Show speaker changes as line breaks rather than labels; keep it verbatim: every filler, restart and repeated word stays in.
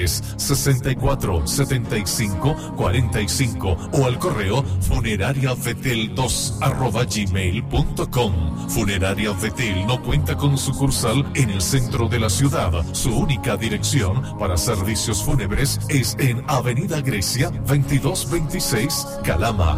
tres, sesenta y cuatro, setenta y cinco, cuarenta y cinco o al correo funeraria betel dos arroba gmail punto com. Funeraria Betel no cuenta con sucursal en el centro de la ciudad. Su única dirección para servicios fúnebres es en Avenida Grecia veintidós veintiséis, Calama.